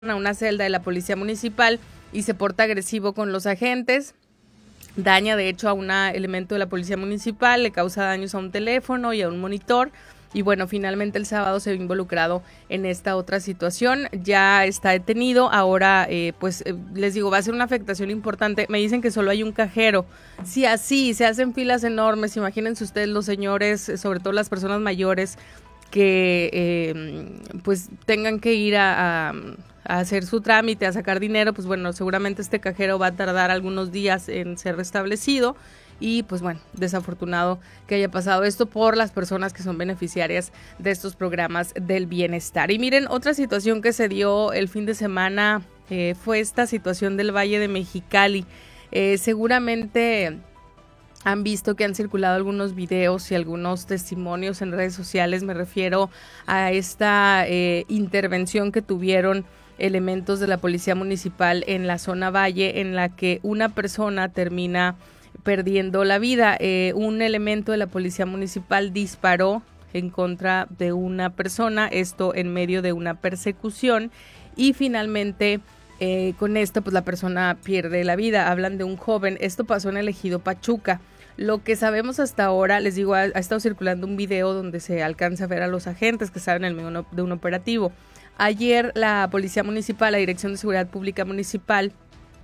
a una celda de la policía municipal y se porta agresivo con los agentes. Daña de hecho a un elemento de la policía municipal, le causa daños a un teléfono y a un monitor. Y bueno, finalmente el sábado se vio involucrado en esta otra situación, ya está detenido. Ahora, les digo, va a ser una afectación importante. Me dicen que solo hay un cajero. Si así se hacen filas enormes, imagínense ustedes los señores, sobre todo las personas mayores, que pues tengan que ir a hacer su trámite, a sacar dinero. Pues bueno, seguramente este cajero va a tardar algunos días en ser restablecido. Y pues bueno, desafortunado que haya pasado esto por las personas que son beneficiarias de estos programas del bienestar. Y miren, otra situación que se dio el fin de semana fue esta situación del Valle de Mexicali. Seguramente han visto que han circulado algunos videos y algunos testimonios en redes sociales. Me refiero a esta intervención que tuvieron elementos de la policía municipal en la zona Valle, en la que una persona termina perdiendo la vida. Un elemento de la policía municipal disparó en contra de una persona, esto en medio de una persecución, y finalmente con esto pues la persona pierde la vida. Hablan de un joven. Esto pasó en el ejido Pachuca. Lo que sabemos hasta ahora, les digo, ha estado circulando un video donde se alcanza a ver a los agentes que estaban en el medio de un operativo. Ayer la policía municipal, la Dirección de Seguridad Pública Municipal,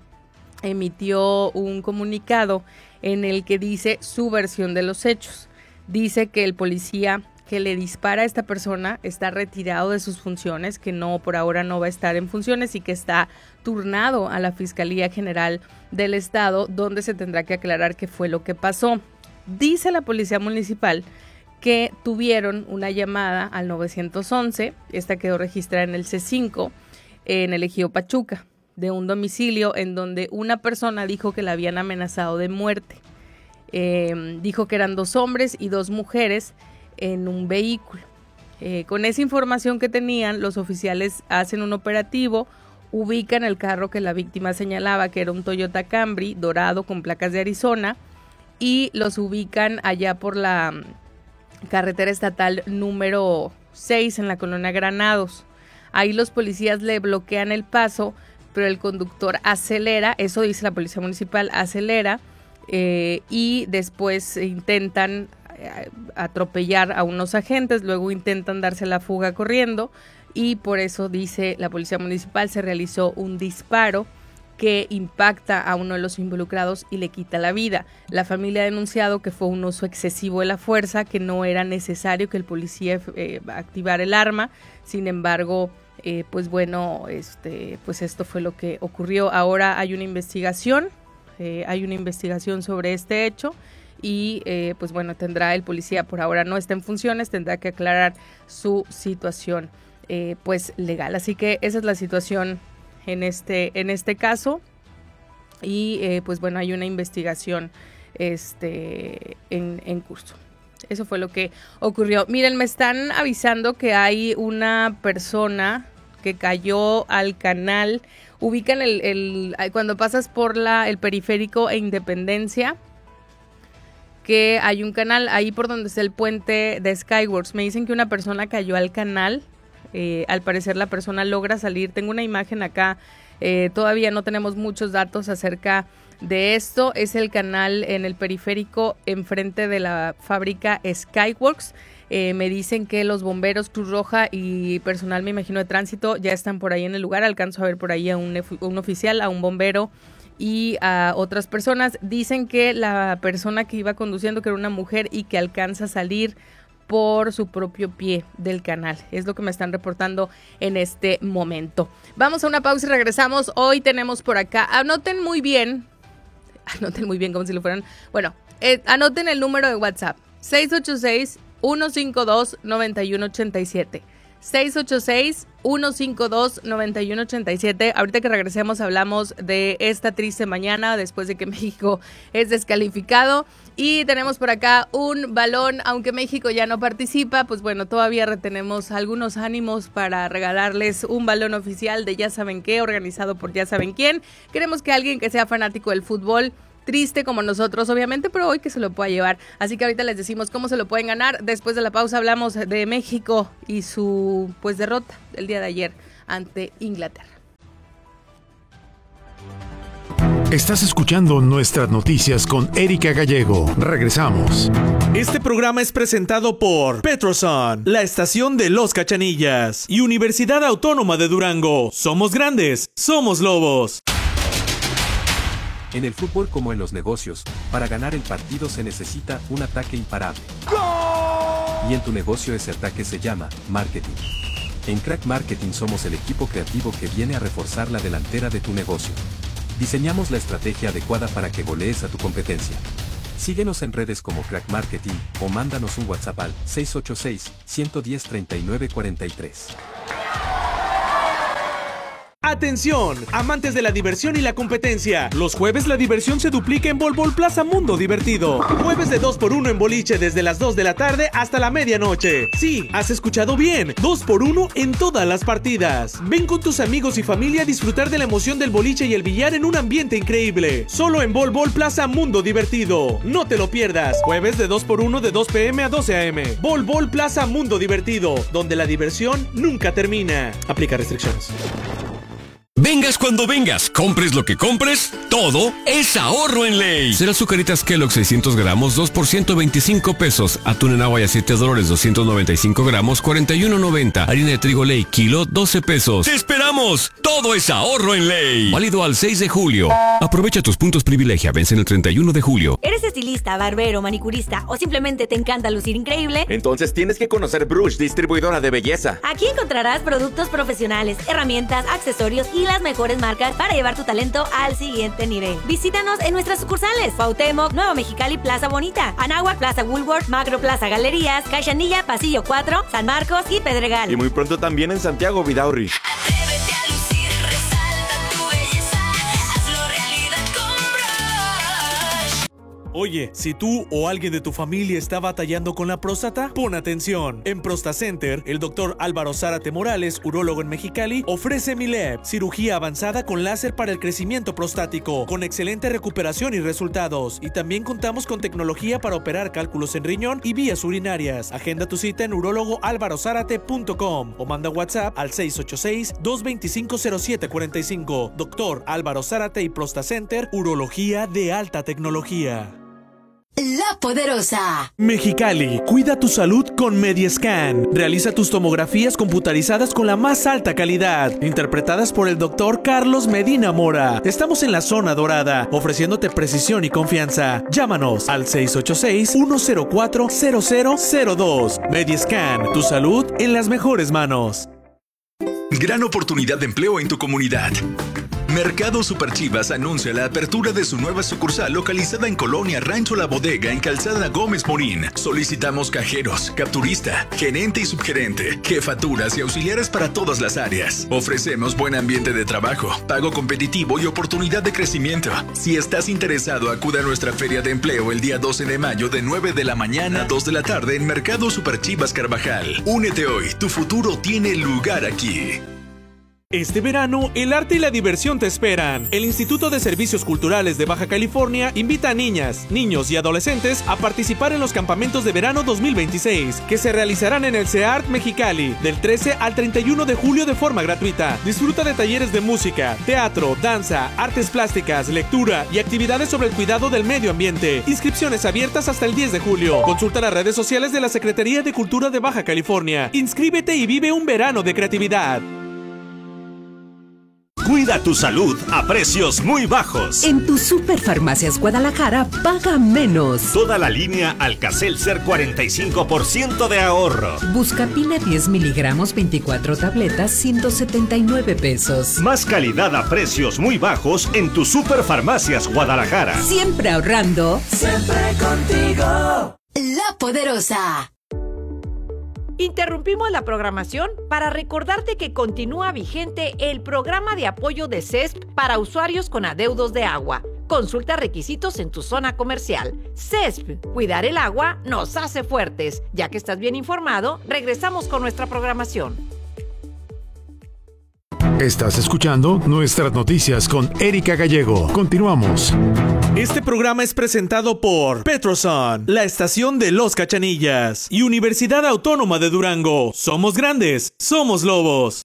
emitió un comunicado en el que dice su versión de los hechos. Dice que el policía que le dispara a esta persona está retirado de sus funciones, que no, por ahora no va a estar en funciones y que está turnado a la Fiscalía General del Estado, donde se tendrá que aclarar qué fue lo que pasó. Dice la policía municipal que tuvieron una llamada al 911, esta quedó registrada en el C5, en el ejido Pachuca, de un domicilio en donde una persona dijo que la habían amenazado de muerte. Dijo que eran 2 hombres y 2 mujeres en un vehículo. Con esa información que tenían, los oficiales hacen un operativo, ubican el carro que la víctima señalaba que era un Toyota Camry dorado con placas de Arizona, y los ubican allá por la carretera estatal número 6 en la colonia Granados. Ahí los policías le bloquean el paso, pero el conductor acelera, eso dice la policía municipal, acelera, y después intentan atropellar a unos agentes, luego intentan darse la fuga corriendo, y por eso, dice la policía municipal, se realizó un disparo que impacta a uno de los involucrados y le quita la vida. La familia ha denunciado que fue un uso excesivo de la fuerza, que no era necesario que el policía activara el arma. Sin embargo, pues bueno, pues esto fue lo que ocurrió. Ahora hay una investigación sobre este hecho, y pues bueno, tendrá el policía, por ahora no está en funciones, tendrá que aclarar su situación pues legal. Así que esa es la situación en este caso, y pues bueno, hay una investigación en curso. Eso fue lo que ocurrió. Miren, me están avisando que hay una persona que cayó al canal. Ubican cuando pasas por el periférico e Independencia, que hay un canal ahí por donde está el puente de Skyworks. Me dicen que una persona cayó al canal. Al parecer la persona logra salir. Tengo una imagen acá. Todavía no tenemos muchos datos acerca de esto. Es el canal en el periférico enfrente de la fábrica Skyworks. Me dicen que los bomberos, Cruz Roja y personal, me imagino, de tránsito ya están por ahí en el lugar. Alcanzo a ver por ahí a un oficial, a un bombero y a otras personas. Dicen que la persona que iba conduciendo, que era una mujer, y que alcanza a salir por su propio pie del canal. Es lo que me están reportando en este momento. Vamos a una pausa y regresamos. Hoy tenemos por acá, anoten muy bien como si lo fueran, bueno, anoten el número de WhatsApp, 686-152-9187. 686-152-9187. Ahorita que regresemos hablamos de esta triste mañana después de que México es descalificado, y tenemos por acá un balón. Aunque México ya no participa, pues bueno, todavía retenemos algunos ánimos para regalarles un balón oficial de ya saben qué, organizado por ya saben quién. Queremos que alguien que sea fanático del fútbol, triste como nosotros obviamente, pero hoy que se lo pueda llevar. Así que ahorita les decimos cómo se lo pueden ganar. Después de la pausa hablamos de México y su derrota el día de ayer ante Inglaterra. Estás escuchando Nuestras Noticias con Erika Gallego. Regresamos. Este programa es presentado por Petroson, la estación de Los Cachanillas, y Universidad Autónoma de Durango. Somos grandes, somos lobos. En el fútbol como en los negocios, para ganar el partido se necesita un ataque imparable. ¡Gol! Y en tu negocio ese ataque se llama marketing. En Crack Marketing somos el equipo creativo que viene a reforzar la delantera de tu negocio. Diseñamos la estrategia adecuada para que golees a tu competencia. Síguenos en redes como Crack Marketing o mándanos un WhatsApp al 686-110-3943. ¡Atención! Amantes de la diversión y la competencia. Los jueves la diversión se duplica en Bol Bol Plaza Mundo Divertido. Jueves de 2x1 en boliche desde las 2 de la tarde hasta la medianoche. Sí, has escuchado bien. 2x1 en todas las partidas. Ven con tus amigos y familia a disfrutar de la emoción del boliche y el billar en un ambiente increíble. Solo en Bol Bol Plaza Mundo Divertido. No te lo pierdas. Jueves de 2x1 de 2 p.m. a 12 a.m. Bol Bol Plaza Mundo Divertido, donde la diversión nunca termina. Aplica restricciones. Vengas cuando vengas, compres lo que compres, todo es ahorro en ley. Será Azucaritas Kellogg 600 gramos, 2 por 125 pesos. Atún en agua y aceite Dolores 295 gramos, 41.90. Harina de trigo Ley, kilo, 12 pesos. ¡Te esperamos! Todo es ahorro en ley. Válido al 6 de julio. Aprovecha tus puntos privilegia, vencen el 31 de julio. ¿Eres estilista, barbero, manicurista o simplemente te encanta lucir increíble? Entonces tienes que conocer Brush, distribuidora de belleza. Aquí encontrarás productos profesionales, herramientas, accesorios y las mejores marcas para llevar tu talento al siguiente nivel. Visítanos en nuestras sucursales: Cuauhtémoc, Nueva Mexicali, Plaza Bonita, Anáhuac, Plaza Woolworth, Macro Plaza Galerías, Caixanilla, Pasillo 4, San Marcos y Pedregal. Y muy pronto también en Santiago, Vidaurri. Atrévete a lucir, resalta tu belleza, hazlo realidad con Brush. Oye, si tú o alguien de tu familia está batallando con la próstata, pon atención. En ProstaCenter, el doctor Álvaro Zárate Morales, urólogo en Mexicali, ofrece MILEP, cirugía avanzada con láser para el crecimiento prostático, con excelente recuperación y resultados. Y también contamos con tecnología para operar cálculos en riñón y vías urinarias. Agenda tu cita en urólogoalvarozárate.com o manda WhatsApp al 686-225-0745. Doctor Álvaro Zárate y ProstaCenter, urología de alta tecnología. La Poderosa. Mexicali, cuida tu salud con Mediascan. Realiza tus tomografías computarizadas con la más alta calidad, interpretadas por el doctor Carlos Medina Mora. Estamos en la zona dorada, ofreciéndote precisión y confianza. Llámanos al 686-104-0002. Mediascan, tu salud en las mejores manos. Gran oportunidad de empleo en tu comunidad. Mercado Super Chivas anuncia la apertura de su nueva sucursal localizada en Colonia Rancho La Bodega en Calzada Gómez Morín. Solicitamos cajeros, capturista, gerente y subgerente, jefaturas y auxiliares para todas las áreas. Ofrecemos buen ambiente de trabajo, pago competitivo y oportunidad de crecimiento. Si estás interesado, acude a nuestra feria de empleo el día 12 de mayo de 9 de la mañana a 2 de la tarde en Mercado Super Chivas Carvajal. Únete hoy, tu futuro tiene lugar aquí. Este verano, el arte y la diversión te esperan. El Instituto de Servicios Culturales de Baja California invita a niñas, niños y adolescentes a participar en los campamentos de verano 2026, que se realizarán en el CEART Mexicali, del 13 al 31 de julio de forma gratuita. Disfruta de talleres de música, teatro, danza, artes plásticas, lectura y actividades sobre el cuidado del medio ambiente. Inscripciones abiertas hasta el 10 de julio. Consulta las redes sociales de la Secretaría de Cultura de Baja California. Inscríbete y vive un verano de creatividad. Cuida tu salud a precios muy bajos. En tu Superfarmacias Guadalajara, paga menos. Toda la línea Alka-Seltzer 45% de ahorro. Buscapina 10 miligramos, 24 tabletas, 179 pesos. Más calidad a precios muy bajos en tu Superfarmacias Guadalajara. Siempre ahorrando. Siempre contigo. La Poderosa. Interrumpimos la programación para recordarte que continúa vigente el programa de apoyo de CESP para usuarios con adeudos de agua. Consulta requisitos en tu zona comercial. CESP, cuidar el agua nos hace fuertes. Ya que estás bien informado, regresamos con nuestra programación. Estás escuchando Nuestras Noticias con Erika Gallego. Continuamos. Este programa es presentado por Petroson, la estación de Los Cachanillas, y Universidad Autónoma de Durango. Somos grandes, somos lobos.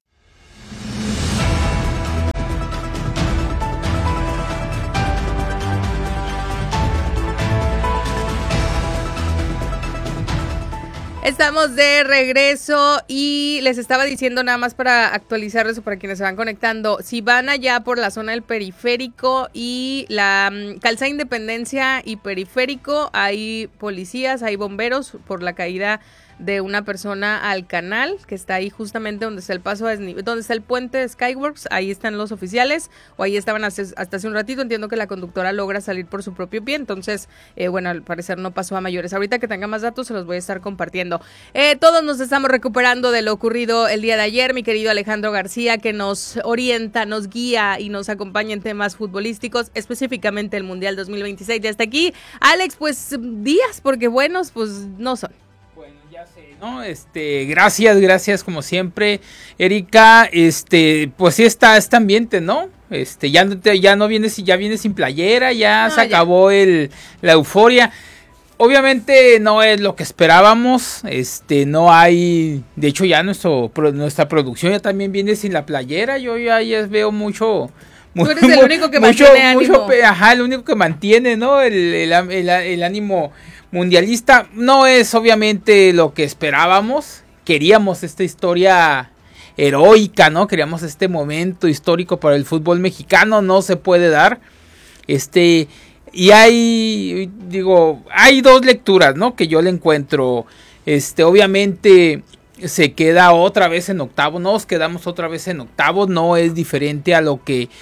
Estamos de regreso y les estaba diciendo nada más para actualizarles o para quienes se van conectando, si van allá por la zona del Periférico y la Calzada Independencia y Periférico, hay policías, hay bomberos por la caída de una persona al canal, que está ahí justamente donde está el paso, donde está el puente de Skyworks, ahí están los oficiales, o ahí estaban hasta hace un ratito. Entiendo que la conductora logra salir por su propio pie, entonces, bueno, al parecer no pasó a mayores. Ahorita que tenga más datos se los voy a estar compartiendo. Todos nos estamos recuperando de lo ocurrido el día de ayer, mi querido Alejandro García, que nos orienta, nos guía y nos acompaña en temas futbolísticos, específicamente el Mundial 2026. Y hasta aquí, Alex, pues días, porque buenos, pues no son. ¿No? Gracias como siempre, Erika. Pues sí está este ambiente, ¿no? Ya no vienes, ya vienes sin playera, ya se acabó la euforia. Obviamente no es lo que esperábamos, no hay, de hecho ya nuestra producción ya también viene sin la playera. Yo ya veo mucho. Tú eres el único que mantiene ánimo. El único que mantiene, ¿no? El ánimo mundialista. No es obviamente lo que esperábamos. Queríamos esta historia heroica, ¿no? Queríamos este momento histórico para el fútbol mexicano. No se puede dar. Y hay dos lecturas, ¿no? Que yo le encuentro. Obviamente se queda otra vez en octavos. Nos quedamos otra vez en octavos. No es diferente a lo que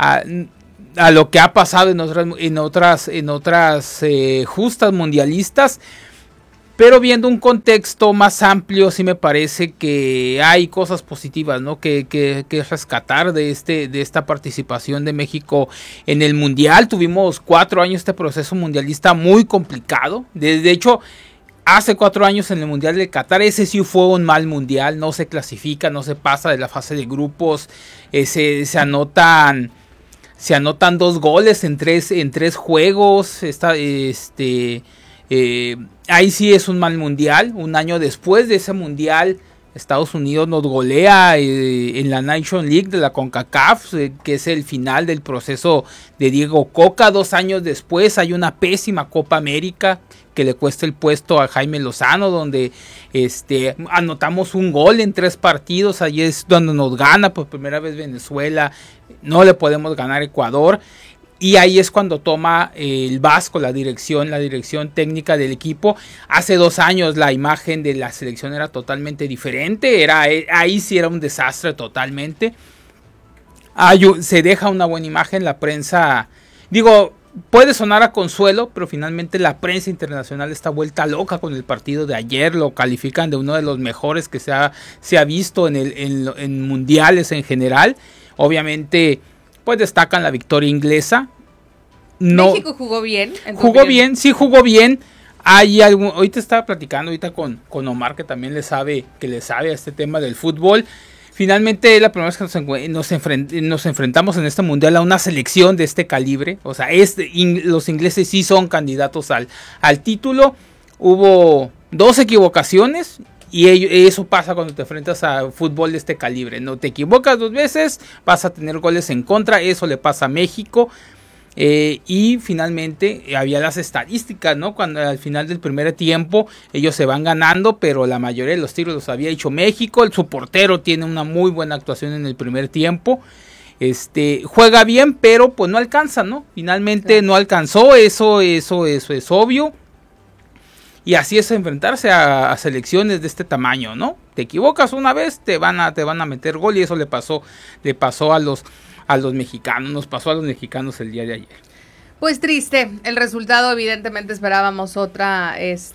ha pasado en otras justas mundialistas, pero viendo un contexto más amplio, sí me parece que hay cosas positivas, ¿no? que rescatar de esta participación de México en el Mundial. Tuvimos 4 años este proceso mundialista muy complicado. De hecho, hace 4 años en el Mundial de Qatar, ese sí fue un mal mundial, no se clasifica, no se pasa de la fase de grupos, se anotan 2 goles en tres juegos. Ahí sí es un mal mundial. Un año después de ese mundial, Estados Unidos nos golea en la Nation League de la CONCACAF, que es el final del proceso de Diego Coca. 2 años después hay una pésima Copa América que le cuesta el puesto a Jaime Lozano, donde anotamos un gol en 3 partidos. Allí es donde nos gana por primera vez Venezuela. No le podemos ganar a Ecuador. Y ahí es cuando toma el Vasco la dirección técnica del equipo. Hace 2 años la imagen de la selección era totalmente diferente. Ahí sí era un desastre totalmente. Se deja una buena imagen la prensa. Puede sonar a consuelo, pero finalmente la prensa internacional está vuelta loca con el partido de ayer. Lo califican de uno de los mejores que se ha visto en mundiales en general. Obviamente, pues destacan la victoria inglesa. México jugó bien. Jugó bien. Ahorita estaba platicando con Omar, que también le sabe a este tema del fútbol. Finalmente es la primera vez que nos enfrentamos en este mundial a una selección de este calibre. O sea, los ingleses sí son candidatos al título. Hubo 2 equivocaciones. Y eso pasa cuando te enfrentas a fútbol de este calibre. No te equivocas 2 veces, vas a tener goles en contra. Eso le pasa a México. Y finalmente había las estadísticas, ¿no? Cuando al final del primer tiempo ellos se van ganando, pero la mayoría de los tiros los había hecho México. Su portero tiene una muy buena actuación en el primer tiempo. Juega bien, pero pues no alcanza, ¿no? Finalmente no alcanzó. Eso es obvio. Y así es enfrentarse a selecciones de este tamaño, ¿no? Te equivocas una vez, te van a meter gol, y eso le pasó a los mexicanos, nos pasó a los mexicanos el día de ayer. Pues triste el resultado. Evidentemente esperábamos otra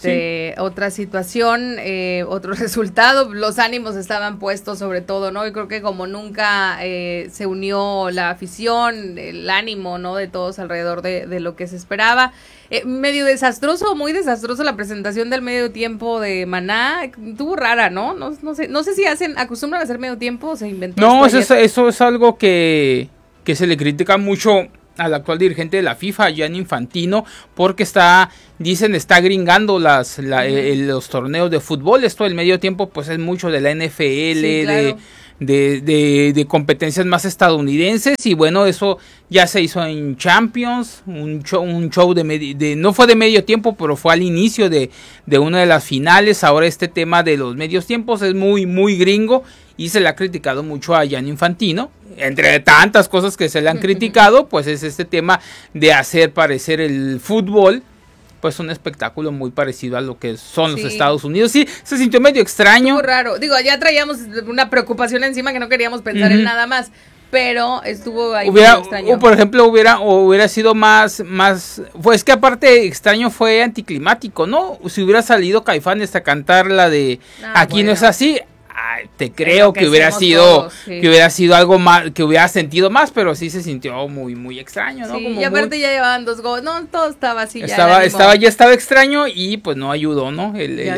situación, otro resultado. Los ánimos estaban puestos sobre todo, ¿no? Y creo que como nunca se unió la afición, el ánimo, ¿no? De todos alrededor de lo que se esperaba. Medio desastroso, muy desastroso la presentación del medio tiempo de Maná. Estuvo rara, ¿no? No sé si acostumbran a hacer medio tiempo o se inventó. No, eso es algo que se le critica mucho al actual dirigente de la FIFA, Gianni Infantino, porque está gringando los torneos de fútbol. Esto del medio tiempo pues es mucho de la NFL, sí, claro, de competencias más estadounidenses, y bueno, eso ya se hizo en Champions, un show no fue de medio tiempo, pero fue al inicio de una de las finales. Ahora este tema de los medios tiempos es muy, muy gringo, y se le ha criticado mucho a Gianni Infantino, entre tantas cosas que se le han criticado, pues es este tema de hacer parecer el fútbol pues un espectáculo muy parecido a lo que son los Estados Unidos. Sí, se sintió medio extraño. Muy raro. Digo, ya traíamos una preocupación encima que no queríamos pensar en nada más, pero estuvo ahí muy extraño. O por ejemplo, hubiera sido más, pues que aparte extraño, fue anticlimático, ¿no? Si hubiera salido Caifanes a cantar la de Aquí no es así, te creo que hubiera sido todos, que hubiera sido algo más, que hubiera sentido más, pero sí se sintió muy, muy extraño, ¿no? Sí, como y aparte ya llevaban 2 goles, no, todo estaba así. Ya estaba extraño, y pues no ayudó, ¿no?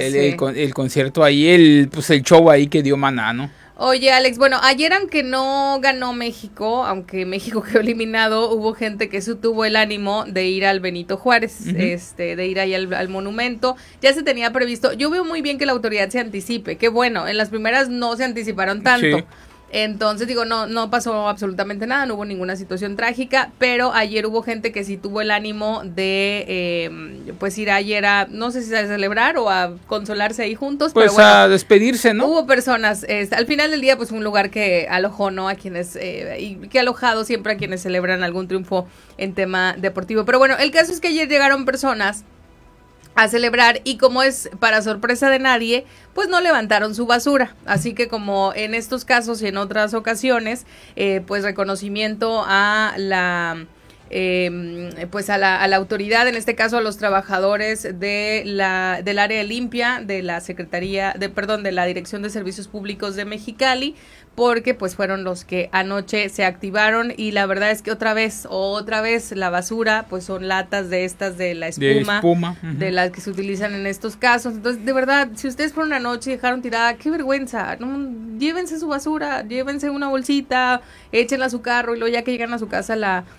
El concierto ahí, el show ahí que dio Maná, ¿no? Oye, Alex, bueno, ayer aunque no ganó México, aunque México quedó eliminado, hubo gente que tuvo el ánimo de ir al Benito Juárez, de ir ahí al monumento. Ya se tenía previsto. Yo veo muy bien que la autoridad se anticipe, que bueno, en las primeras no se anticiparon tanto. Sí. Entonces, digo, no pasó absolutamente nada, no hubo ninguna situación trágica, pero ayer hubo gente que sí tuvo el ánimo de, pues ir ayer no sé si a celebrar o a consolarse ahí juntos. Pues pero bueno, a despedirse, ¿no? Hubo personas, al final del día, pues un lugar que alojó, ¿no? A quienes, y que ha alojado siempre a quienes celebran algún triunfo en tema deportivo. Pero bueno, el caso es que ayer llegaron personas a celebrar, y como es para sorpresa de nadie, pues no levantaron su basura. Así que como en estos casos y en otras ocasiones, pues reconocimiento a la pues a la autoridad, en este caso a los trabajadores del área limpia de la Secretaría de la Dirección de Servicios Públicos de Mexicali, porque pues fueron los que anoche se activaron, y la verdad es que otra vez la basura pues son latas de estas de la espuma, de las que se utilizan en estos casos. Entonces, de verdad, si ustedes por una noche dejaron tirada, qué vergüenza, ¿no? Llévense su basura, llévense una bolsita, échenla a su carro, y luego ya que llegan a su casa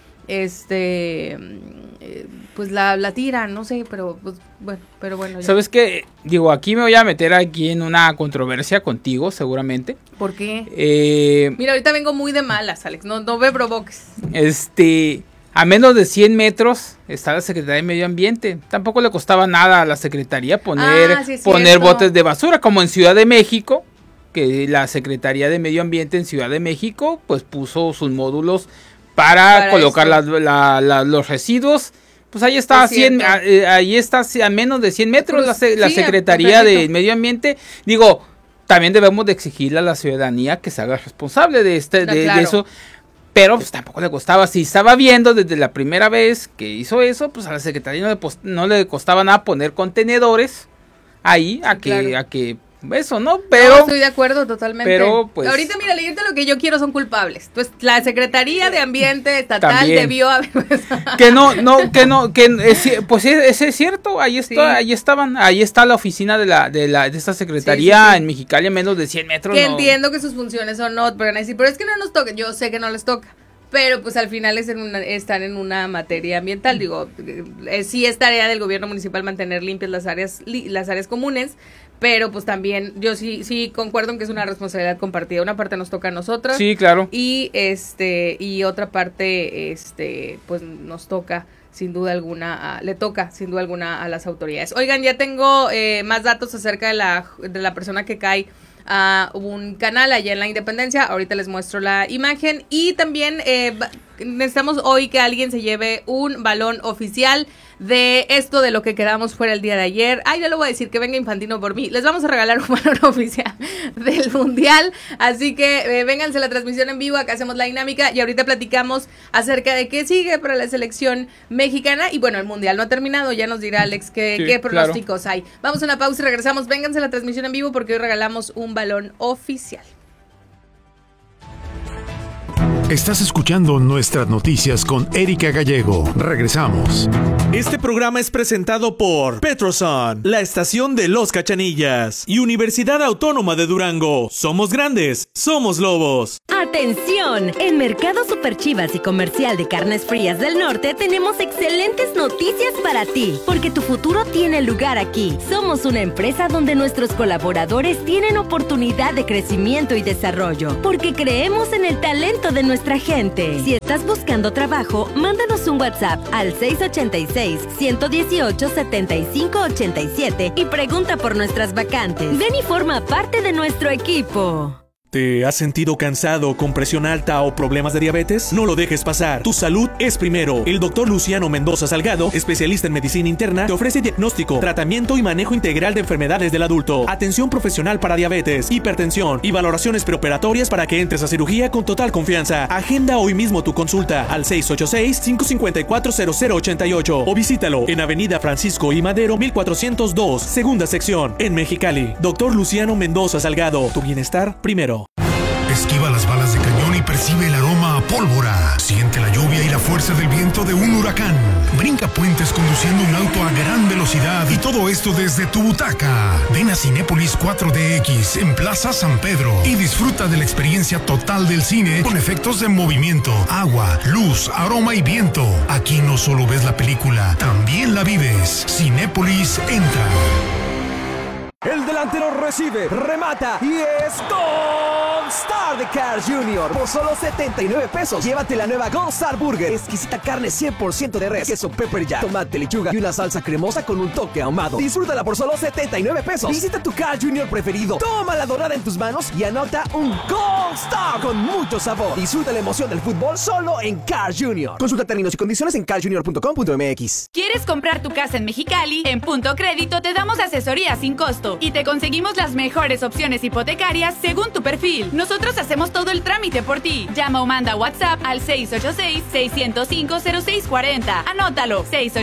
pues la tiran, no sé, pero pues bueno. ¿Sabes qué? Digo, aquí me voy a meter en una controversia contigo, seguramente. ¿Por qué? Mira, ahorita vengo muy de malas, Alex, no me provoques. A menos de 100 metros está la Secretaría de Medio Ambiente. Tampoco le costaba nada a la Secretaría poner botes de basura, como en Ciudad de México, que la Secretaría de Medio Ambiente en Ciudad de México pues puso sus módulos para colocar los residuos. Pues ahí está, ahí está a menos de 100 metros la Secretaría de Medio Ambiente. Digo, también debemos de exigirle a la ciudadanía que se haga responsable de eso. Pero pues tampoco le costaba. Si estaba viendo desde la primera vez que hizo eso, pues a la Secretaría no le costaba nada poner contenedores ahí a que eso, ¿no? Pero no, estoy de acuerdo totalmente. Pero pues ahorita, mira, leyendo lo que yo quiero son culpables. Pues la Secretaría de Ambiente Estatal también debió haber pues ese es cierto, ahí estaban, ahí está la oficina de esta secretaría en Mexicali, a menos de 100 metros. Que entiendo que sus funciones son pero es que no nos toca, yo sé que no les toca. Pero pues al final están en una materia ambiental, digo, sí es tarea del gobierno municipal mantener limpias las áreas comunes, pero pues también yo sí concuerdo en que es una responsabilidad compartida. Una parte nos toca a nosotros. Sí, claro. Y y otra parte pues nos toca sin duda alguna, le toca sin duda alguna a las autoridades. Oigan, ya tengo más datos acerca de la persona que cae a un canal allá en la Independencia. Ahorita les muestro la imagen, y también necesitamos hoy que alguien se lleve un balón oficial de esto de lo que quedamos fuera el día de ayer. Ya lo voy a decir, que venga Infantino por mí. Les vamos a regalar un balón oficial del Mundial, así que vénganse a la transmisión en vivo, acá hacemos la dinámica y ahorita platicamos acerca de qué sigue para la selección mexicana. Y bueno, el Mundial no ha terminado, ya nos dirá Alex qué pronósticos hay. Vamos a una pausa y regresamos. Vénganse a la transmisión en vivo porque hoy regalamos un balón oficial. Estás escuchando Nuestras Noticias con Erika Gallego. Regresamos. Este programa es presentado por Petroson, la estación de Los Cachanillas, y Universidad Autónoma de Durango. Somos grandes, somos lobos. ¡Atención! En Mercado Super Chivas y Comercial de Carnes Frías del Norte tenemos excelentes noticias para ti, porque tu futuro tiene lugar aquí. Somos una empresa donde nuestros colaboradores tienen oportunidad de crecimiento y desarrollo, porque creemos en el talento de nuestra gente. Si estás buscando trabajo, mándanos un WhatsApp al 686-118-7587 y pregunta por nuestras vacantes. Ven y forma parte de nuestro equipo. ¿Te has sentido cansado, con presión alta o problemas de diabetes? No lo dejes pasar. Tu salud es primero. El doctor Luciano Mendoza Salgado, especialista en medicina interna, te ofrece diagnóstico, tratamiento y manejo integral de enfermedades del adulto, atención profesional para diabetes, hipertensión y valoraciones preoperatorias para que entres a cirugía con total confianza. Agenda hoy mismo tu consulta al 686-554-0088 o visítalo en Avenida Francisco I. Madero, 1402, segunda sección, en Mexicali. Doctor Luciano Mendoza Salgado, tu bienestar primero. Esquiva las balas de cañón y percibe el aroma a pólvora. Siente la lluvia y la fuerza del viento de un huracán. Brinca puentes conduciendo un auto a gran velocidad y todo esto desde tu butaca. Ven a Cinépolis 4DX en Plaza San Pedro y disfruta de la experiencia total del cine con efectos de movimiento, agua, luz, aroma y viento. Aquí no solo ves la película, también la vives. Cinépolis entra. El delantero recibe, remata y es Gold Star de Carl Jr. Por solo 79 pesos, llévate la nueva Gold Star Burger. Exquisita carne 100% de res, queso pepper jack, tomate, lechuga y una salsa cremosa con un toque ahumado. Disfrútala por solo 79 pesos. Visita tu Carl Jr. preferido, toma la dorada en tus manos y anota un Gold Star con mucho sabor. Disfruta la emoción del fútbol solo en Carl Jr. Consulta términos y condiciones en carljr.com.mx. ¿Quieres comprar tu casa en Mexicali? En Punto Crédito te damos asesoría sin costo y te conseguimos las mejores opciones hipotecarias según tu perfil. Nosotros hacemos todo el trámite por ti. Llama o manda WhatsApp al 686-605-0640. Anótalo,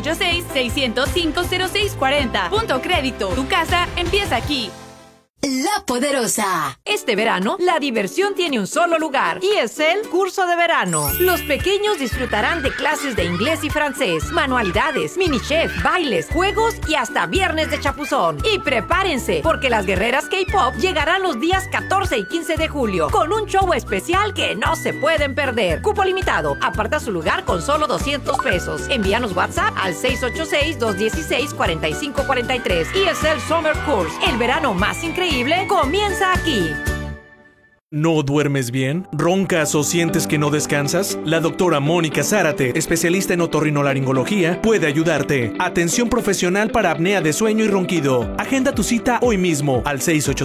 686-605-0640. Punto Crédito. Tu casa empieza aquí. La Poderosa. Este verano, la diversión tiene un solo lugar y es el curso de verano. Los pequeños disfrutarán de clases de inglés y francés, manualidades, mini chef, bailes, juegos y hasta viernes de chapuzón. Y prepárense, porque las guerreras K-pop llegarán los días 14 y 15 de julio con un show especial que no se pueden perder. Cupo limitado. Aparta su lugar con solo 200 pesos. Envíanos WhatsApp al 686-216-4543. ESL Summer Course. El verano más increíble comienza aquí. ¿No duermes bien? ¿Roncas o sientes que no descansas? La doctora Mónica Zárate, especialista en otorrinolaringología, puede ayudarte. Atención profesional para apnea de sueño y ronquido. Agenda tu cita hoy mismo al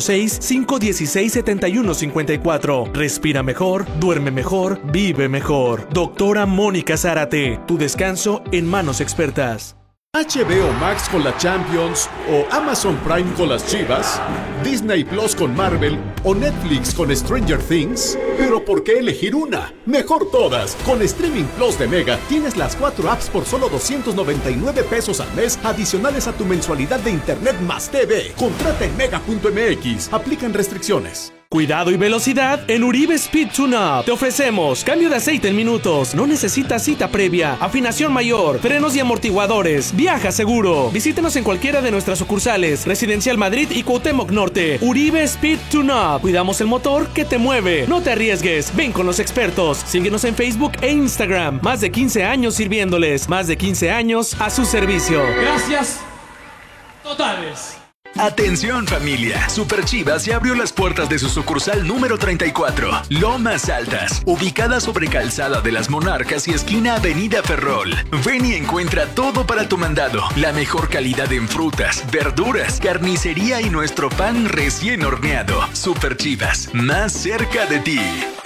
686-516-7154. Respira mejor, duerme mejor, vive mejor. Doctora Mónica Zárate, tu descanso en manos expertas. HBO Max con la Champions, o Amazon Prime con las Chivas, Disney Plus con Marvel o Netflix con Stranger Things. ¿Pero por qué elegir una? Mejor todas. Con Streaming Plus de Mega tienes las 4 apps por solo 299 pesos al mes, adicionales a tu mensualidad de internet más TV. Contrata en mega.mx. Aplican restricciones. Cuidado y velocidad en Uribe Speed Tune-Up. Te ofrecemos cambio de aceite en minutos. No necesitas cita previa. Afinación mayor. Frenos y amortiguadores. Viaja seguro. Visítenos en cualquiera de nuestras sucursales. Residencial Madrid y Cuauhtémoc Norte. Uribe Speed Tune-Up. Cuidamos el motor que te mueve. No te arriesgues. Ven con los expertos. Síguenos en Facebook e Instagram. Más de 15 años sirviéndoles. Más de 15 años a su servicio. Gracias totales. Atención familia, Super Chivas ya abrió las puertas de su sucursal número 34, Lomas Altas, ubicada sobre Calzada de las Monarcas y esquina Avenida Ferrol. Ven y encuentra todo para tu mandado, la mejor calidad en frutas, verduras, carnicería y nuestro pan recién horneado. Super Chivas, más cerca de ti.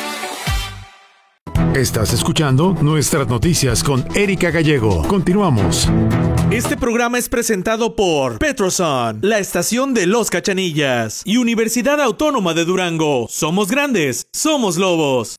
Estás escuchando Nuestras Noticias con Erika Gallego. Continuamos. Este programa es presentado por Petroson, la estación de Los Cachanillas, y Universidad Autónoma de Durango. Somos grandes, somos lobos.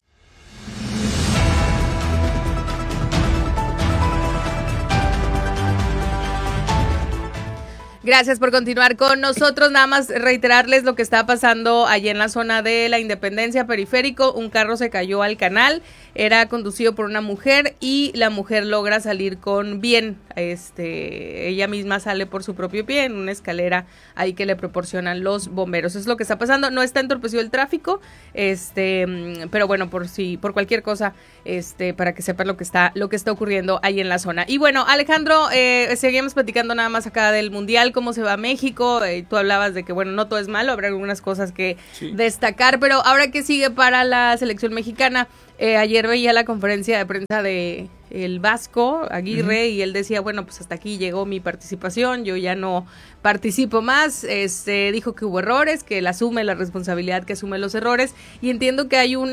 Gracias por continuar con nosotros. Nada más reiterarles lo que está pasando allí en la zona de la Independencia, Periférico. Un carro se cayó al canal, era conducido por una mujer y la mujer logra salir con bien. Ella misma sale por su propio pie en una escalera ahí que le proporcionan los bomberos. Eso es lo que está pasando. No está entorpecido el tráfico, pero bueno, por cualquier cosa, para que sepan lo que está ocurriendo ahí en la zona. Y bueno, Alejandro, seguimos platicando nada más acá del Mundial, cómo se va México. Tú hablabas de que, bueno, no todo es malo, habrá algunas cosas que destacar, pero ahora que sigue para la selección mexicana. Ayer veía la conferencia de prensa de el Vasco Aguirre y él decía, bueno, pues hasta aquí llegó mi participación, yo ya no participo más. Dijo que hubo errores, que él asume la responsabilidad, que asume los errores, y entiendo que hay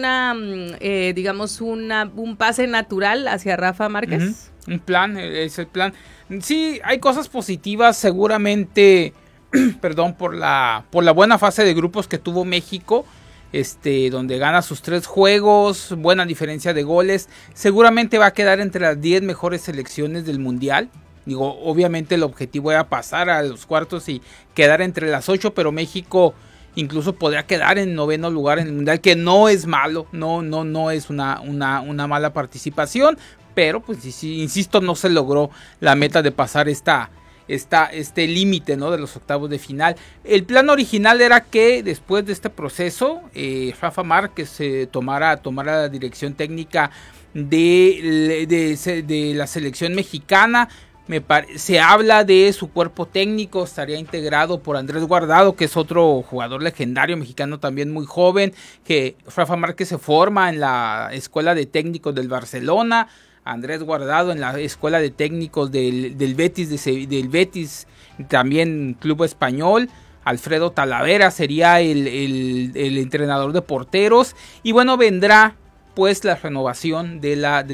un pase natural hacia Rafa Márquez. Un plan, es el plan. Sí, hay cosas positivas seguramente, perdón, por la buena fase de grupos que tuvo México. Donde gana sus 3 juegos, buena diferencia de goles, seguramente va a quedar entre las 10 mejores selecciones del Mundial. Digo, obviamente el objetivo era pasar a los cuartos y quedar entre las 8, pero México incluso podría quedar en 9º lugar en el Mundial, que no es malo, no es una mala participación, pero pues sí, insisto, no se logró la meta de pasar este límite, ¿no?, de los octavos de final. El plan original era que después de este proceso Rafa Márquez tomara la dirección técnica de la selección mexicana. Se habla de su cuerpo técnico, estaría integrado por Andrés Guardado, que es otro jugador legendario mexicano también muy joven, que Rafa Márquez se forma en la escuela de técnicos del Barcelona, Andrés Guardado en la escuela de técnicos del Betis, también club español. Alfredo Talavera sería el entrenador de porteros, y bueno, vendrá pues la renovación de la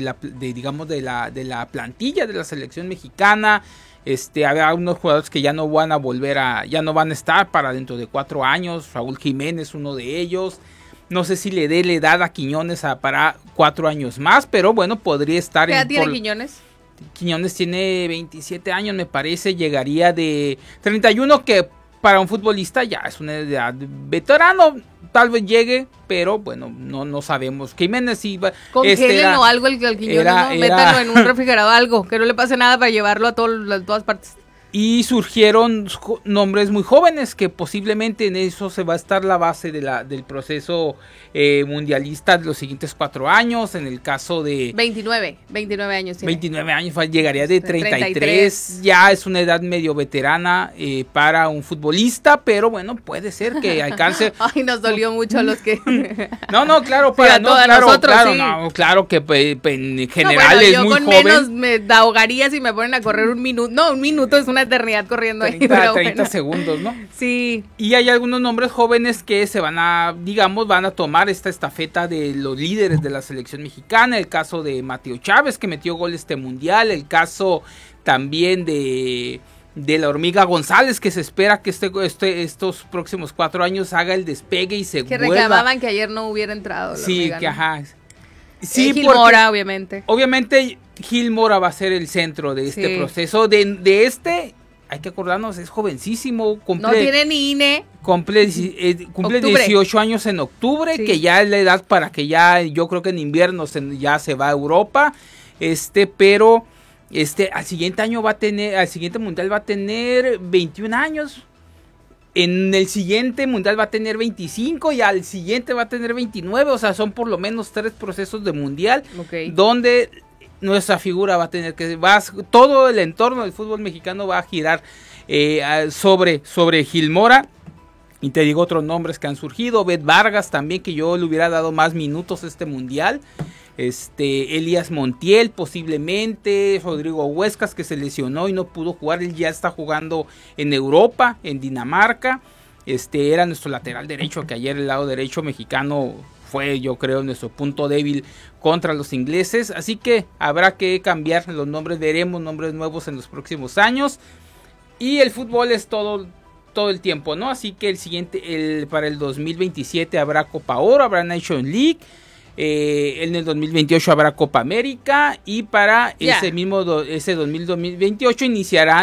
plantilla de la selección mexicana. Habrá unos jugadores que ya no van a estar para dentro de 4 años. Raúl Jiménez, uno de ellos. No sé si le dé la edad a Quiñones para 4 años más, pero bueno, podría estar. ¿Qué edad tiene Quiñones? Quiñones tiene 27 años, me parece, llegaría de 31, que para un futbolista ya es una edad veterano, tal vez llegue, pero bueno, no sabemos. Jiménez iba. Congelen o algo el Quiñones, métanlo en un refrigerador, algo, que no le pase nada para llevarlo a todas partes. Y surgieron nombres muy jóvenes que posiblemente en eso se va a estar la base del proceso mundialista de los siguientes 4 años. En el caso de 29 años tiene. 29 años, llegaría de 33. Ya es una edad medio veterana para un futbolista, pero bueno, puede ser que alcance. Ay, nos dolió mucho a los que No, claro, para nosotros, claro que en general es muy joven. Yo con menos me ahogaría si me ponen a correr un minuto. No, un minuto es una eternidad corriendo 30 segundos, ¿no? Sí. Y hay algunos nombres jóvenes que van a tomar esta estafeta de los líderes de la selección mexicana. El caso de Mateo Chávez, que metió gol mundial. El caso también de la Hormiga González, que se espera que estos próximos 4 años haga el despegue y se vuelva. Que reclamaban que ayer no hubiera entrado. Sí, Hormiga, que ¿no? ajá. Sí, Gil Mora, obviamente. Obviamente Gil Mora va a ser el centro de este proceso. Hay que acordarnos, es jovencísimo. No tiene ni INE. Cumple 18 años en octubre, que ya es la edad para que yo creo que en invierno ya se va a Europa. Pero al siguiente mundial va a tener 21 años. En el siguiente mundial va a tener 25 y al siguiente va a tener 29. O sea, son por lo menos 3 procesos de mundial donde nuestra figura va a tener todo el entorno del fútbol mexicano va a girar sobre Gil Mora. Y te digo otros nombres que han surgido. Bet Vargas también, que yo le hubiera dado más minutos a este mundial. Elías Montiel posiblemente. Rodrigo Huescas, que se lesionó y no pudo jugar. Él ya está jugando en Europa, en Dinamarca. Era nuestro lateral derecho, que ayer el lado derecho mexicano fue, yo creo, nuestro punto débil contra los ingleses. Así que habrá que cambiar los nombres. Veremos nombres nuevos en los próximos años. Y el fútbol es todo el tiempo, ¿no? Así que para el 2027 habrá Copa Oro, habrá Nation League. En el 2028 habrá Copa América. Y para ese 2028 iniciarán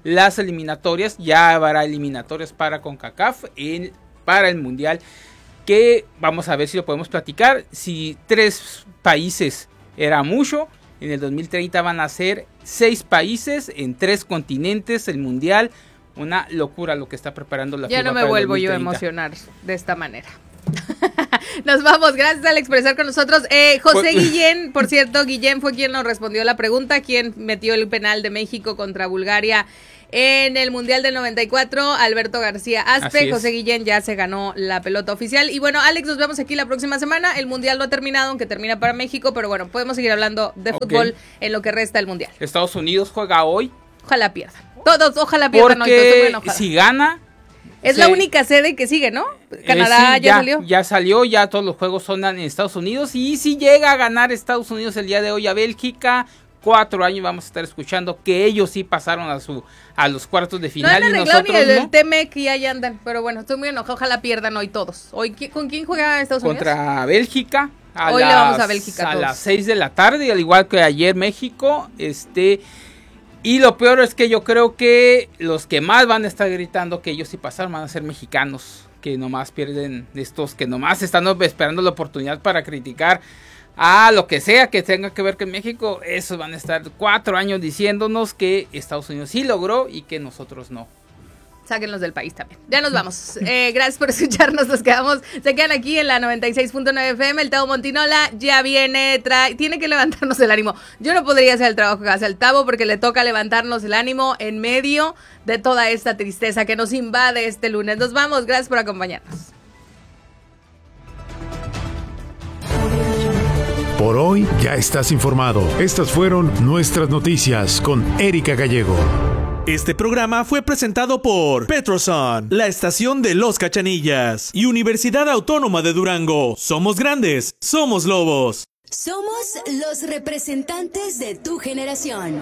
las eliminatorias. Ya habrá eliminatorias para CONCACAF para el Mundial, que vamos a ver si lo podemos platicar. Si 3 países era mucho, en el 2030 van a ser 6 países en 3 continentes el Mundial. Una locura lo que está preparando la FIFA. Ya no me vuelvo yo a emocionar de esta manera. Nos vamos, gracias Alex por estar con nosotros. José Guillén, por cierto, Guillén fue quien nos respondió la pregunta, quien metió el penal de México contra Bulgaria en el Mundial del 94, Alberto García Aspe. José Guillén ya se ganó la pelota oficial. Y bueno, Alex, nos vemos aquí la próxima semana. El Mundial no ha terminado, aunque termina para México, pero bueno, podemos seguir hablando de fútbol en lo que resta del Mundial. Estados Unidos juega hoy. Ojalá pierdan. Todos, ojalá pierdan hoy. Porque si gana... Es la única sede que sigue, ¿no? Canadá sí, ya salió. Ya salió, ya todos los juegos son en Estados Unidos. Y si llega a ganar Estados Unidos el día de hoy a Bélgica, 4 años vamos a estar escuchando que ellos sí pasaron a los cuartos de final. No han y arreglado nosotros ni el no. Temec y ahí andan. Pero bueno, estoy muy enojado. Ojalá pierdan hoy todos. Hoy, ¿con quién juega Estados Unidos? Contra Bélgica. Hoy le vamos a Bélgica a todos. las 6 de la tarde, al igual que ayer México. Y lo peor es que yo creo que los que más van a estar gritando que ellos sí pasaron van a ser mexicanos, que nomás pierden estos, que nomás están esperando la oportunidad para criticar a lo que sea que tenga que ver con México. Esos van a estar 4 años diciéndonos que Estados Unidos sí logró y que nosotros no. Sáquenlos del país también. Ya nos vamos. Gracias por escucharnos. Se quedan aquí en la 96.9 FM. El Tavo Montinola ya viene. Tiene que levantarnos el ánimo. Yo no podría hacer el trabajo que hace el Tavo porque le toca levantarnos el ánimo en medio de toda esta tristeza que nos invade este lunes. Nos vamos. Gracias por acompañarnos. Por hoy ya estás informado. Estas fueron nuestras noticias con Erika Gallego. Este programa fue presentado por Petroson, la estación de Los Cachanillas, y Universidad Autónoma de Durango. Somos grandes, somos lobos. Somos los representantes de tu generación.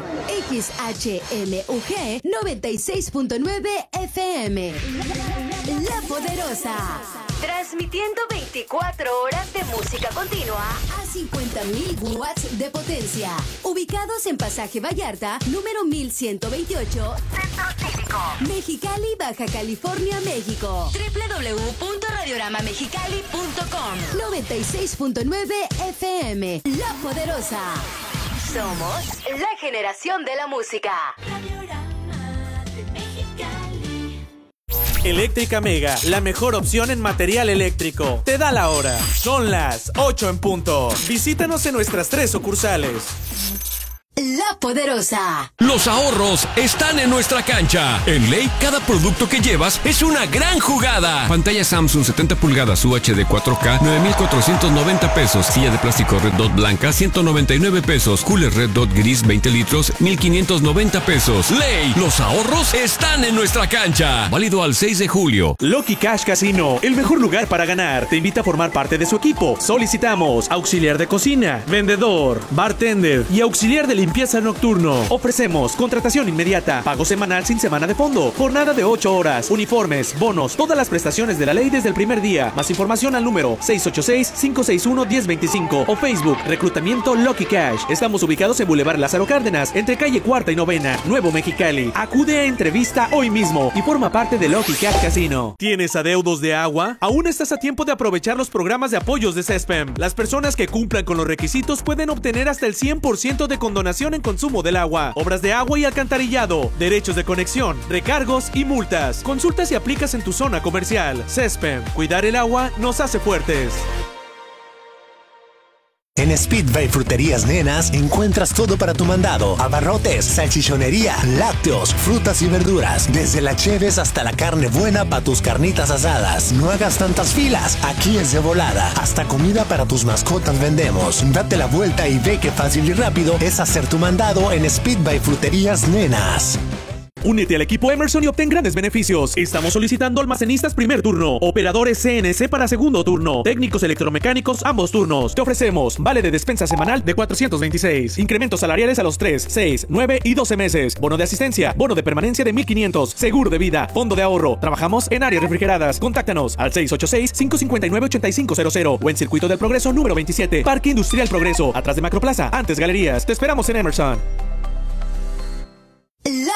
XHMUG 96.9 FM. La Poderosa. Transmitiendo 24 horas de música continua a 50.000 watts de potencia. Ubicados en Pasaje Vallarta, número 1128, Centro Cívico, Mexicali, Baja California, México. www.radioramamexicali.com 96.9 FM. La Poderosa. Somos la generación de la música. Eléctrica Mega, la mejor opción en material eléctrico. Te da la hora. Son las 8 en punto. Visítanos en nuestras 3 sucursales. La Poderosa. Los ahorros están en nuestra cancha. En Ley, cada producto que llevas es una gran jugada. Pantalla Samsung 70 pulgadas UHD 4K, 9,490 pesos. Silla de plástico Red Dot blanca, 199 pesos. Cooler Red Dot gris, 20 litros, 1,590 pesos. Ley, los ahorros están en nuestra cancha. Válido al 6 de julio. Lucky Cash Casino, el mejor lugar para ganar. Te invita a formar parte de su equipo. Solicitamos auxiliar de cocina, vendedor, bartender y auxiliar de limpieza nocturno. Ofrecemos contratación inmediata, pago semanal sin semana de fondo, jornada de 8 horas, uniformes, bonos, todas las prestaciones de la ley desde el primer día. Más información al número 686-561-1025 o Facebook Reclutamiento Lucky Cash. Estamos ubicados en Boulevard Lázaro Cárdenas, entre calle Cuarta y Novena, Nuevo Mexicali. Acude a entrevista hoy mismo y forma parte de Lucky Cash Casino. ¿Tienes adeudos de agua? Aún estás a tiempo de aprovechar los programas de apoyos de CESPEM. Las personas que cumplan con los requisitos pueden obtener hasta el 100% de condonación en consumo del agua, obras de agua y alcantarillado, derechos de conexión, recargos y multas. Consulta si aplicas en tu zona comercial. CESPEM, cuidar el agua nos hace fuertes. En Speedway Fruterías Nenas encuentras todo para tu mandado: abarrotes, salchichonería, lácteos, frutas y verduras, desde la cheves hasta la carne buena para tus carnitas asadas. No hagas tantas filas, aquí es de volada. Hasta comida para tus mascotas vendemos. Date la vuelta y ve qué fácil y rápido es hacer tu mandado en Speedway Fruterías Nenas. Únete al equipo Emerson y obtén grandes beneficios. Estamos solicitando almacenistas primer turno, operadores CNC para segundo turno, técnicos electromecánicos ambos turnos. Te ofrecemos vale de despensa semanal de 426, incrementos salariales a los 3, 6, 9 y 12 meses, bono de asistencia, bono de permanencia de 1,500, seguro de vida, fondo de ahorro. Trabajamos en áreas refrigeradas. Contáctanos al 686-559-8500 o en Circuito del Progreso número 27, Parque Industrial Progreso, atrás de Macroplaza, antes Galerías. Te esperamos en Emerson. La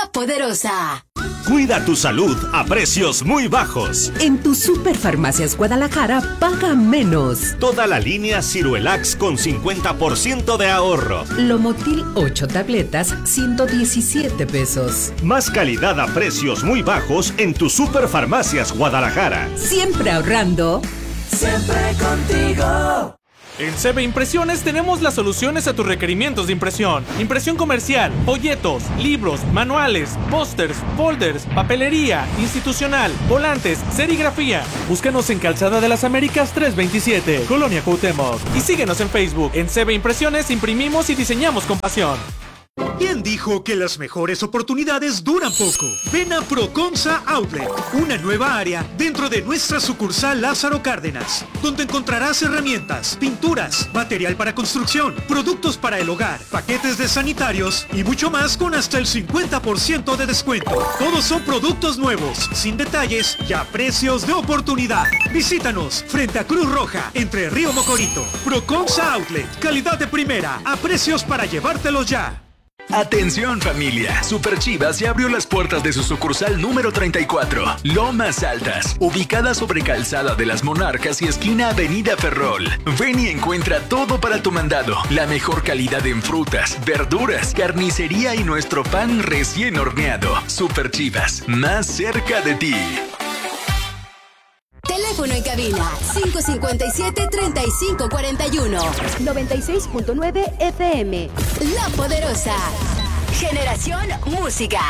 La Poderosa. Cuida tu salud a precios muy bajos. En tu Superfarmacias Guadalajara, paga menos. Toda la línea Ciruelax con 50% de ahorro. Lomotil 8 tabletas, 117 pesos. Más calidad a precios muy bajos en tu Superfarmacias Guadalajara. Siempre ahorrando. Siempre contigo. En CB Impresiones tenemos las soluciones a tus requerimientos de impresión. Impresión comercial, folletos, libros, manuales, pósters, folders, papelería, institucional, volantes, serigrafía. Búscanos en Calzada de las Américas 327, Colonia Cuauhtémoc. Y síguenos en Facebook. En CB Impresiones imprimimos y diseñamos con pasión. ¿Quién dijo que las mejores oportunidades duran poco? Ven a Procomsa Outlet, una nueva área dentro de nuestra sucursal Lázaro Cárdenas, donde encontrarás herramientas, pinturas, material para construcción, productos para el hogar, paquetes de sanitarios y mucho más con hasta el 50% de descuento. Todos son productos nuevos, sin detalles y a precios de oportunidad. Visítanos frente a Cruz Roja, entre Río Mocorito. Procomsa Outlet, calidad de primera, a precios para llevártelos ya. Atención familia, Super Chivas ya abrió las puertas de su sucursal número 34, Lomas Altas, ubicada sobre Calzada de las Monarcas y esquina Avenida Ferrol. Ven y encuentra todo para tu mandado, la mejor calidad en frutas, verduras, carnicería y nuestro pan recién horneado. Super Chivas, más cerca de ti. Teléfono en cabina 557-3541 96.9 FM. La Poderosa. Generación Música.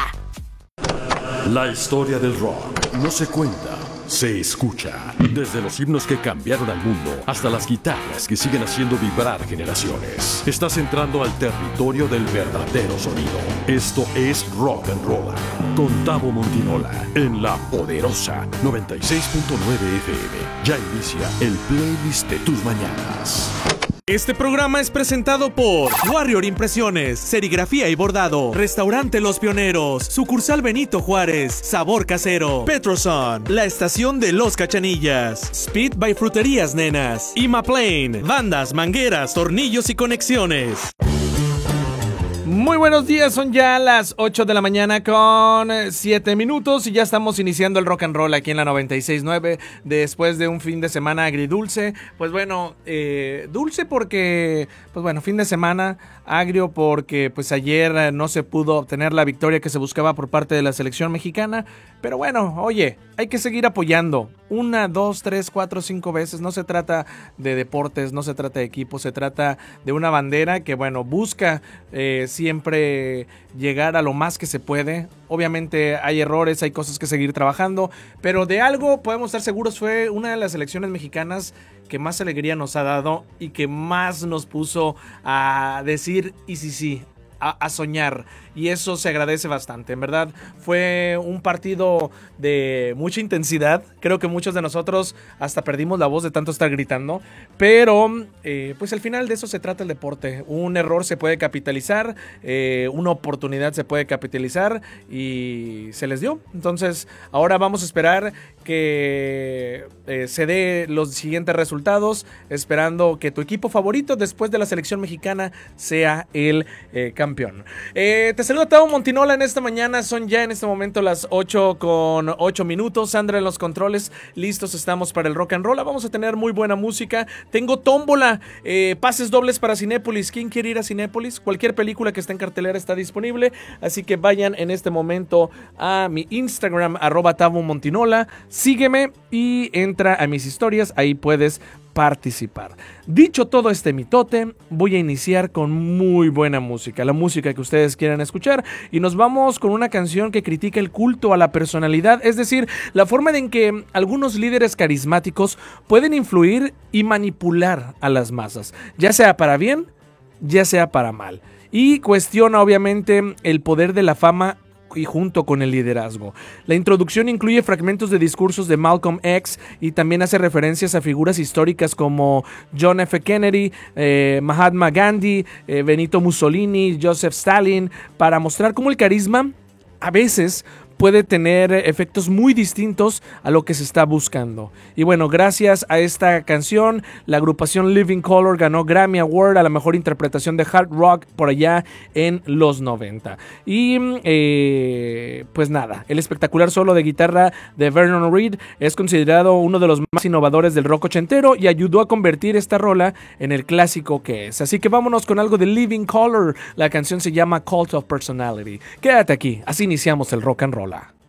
La historia del rock no se cuenta, se escucha. Desde los himnos que cambiaron al mundo hasta las guitarras que siguen haciendo vibrar generaciones. Estás entrando al territorio del verdadero sonido. Esto es Rock and Roll con Tavo Montinola en La Poderosa 96.9 FM. Ya inicia el playlist de tus mañanas. Este programa es presentado por Warrior Impresiones, Serigrafía y Bordado, Restaurante Los Pioneros, Sucursal Benito Juárez, Sabor Casero, Petroson, La Estación de Los Cachanillas, Speed by Fruterías Nenas, Imaplane, Bandas, Mangueras, Tornillos y Conexiones. Muy buenos días, son ya las 8 de la mañana con 7 minutos y ya estamos iniciando el rock and roll aquí en la 96.9 después de un fin de semana agridulce. Pues bueno, dulce porque, pues bueno, fin de semana, agrio porque pues ayer no se pudo obtener la victoria que se buscaba por parte de la selección mexicana. Pero bueno, oye, hay que seguir apoyando 1, 2, 3, 4, 5 veces. No se trata de deportes, no se trata de equipos, se trata de una bandera que, bueno, busca siempre llegar a lo más que se puede. Obviamente hay errores, hay cosas que seguir trabajando, pero de algo podemos estar seguros, fue una de las selecciones mexicanas que más alegría nos ha dado y que más nos puso a decir y sí, a soñar, y eso se agradece bastante. En verdad fue un partido de mucha intensidad. Creo que muchos de nosotros hasta perdimos la voz de tanto estar gritando, pero pues al final de eso se trata el deporte. Un error se puede capitalizar, una oportunidad se puede capitalizar y se les dio. Entonces ahora vamos a esperar que se dé los siguientes resultados, esperando que tu equipo favorito después de la selección mexicana sea el campeón. Te saluda Tavo Montinola en esta mañana. Son ya en este momento las 8:08. Sandra en los controles. Listos estamos para el rock and roll. Vamos a tener muy buena música. Tengo tómbola, pases dobles para Cinépolis. ¿Quién quiere ir a Cinépolis? Cualquier película que esté en cartelera está disponible, así que vayan en este momento a mi Instagram @Tavo Montinola. Sígueme y entra a mis historias. Ahí puedes participar. Dicho todo este mitote, voy a iniciar con muy buena música, la música que ustedes quieran escuchar, y nos vamos con una canción que critica el culto a la personalidad, es decir, la forma en que algunos líderes carismáticos pueden influir y manipular a las masas, ya sea para bien, ya sea para mal, y cuestiona obviamente el poder de la fama y junto con el liderazgo. La introducción incluye fragmentos de discursos de Malcolm X y también hace referencias a figuras históricas como John F. Kennedy, Mahatma Gandhi, Benito Mussolini, Joseph Stalin, para mostrar cómo el carisma a veces puede tener efectos muy distintos a lo que se está buscando. Y bueno, gracias a esta canción, la agrupación Living Colour ganó Grammy Award a la mejor interpretación de hard rock por allá en los 90. Y pues nada, el espectacular solo de guitarra de Vernon Reid es considerado uno de los más innovadores del rock ochentero y ayudó a convertir esta rola en el clásico que es. Así que vámonos con algo de Living Colour. La canción se llama Cult of Personality. Quédate aquí, así iniciamos el Rock and Rolla.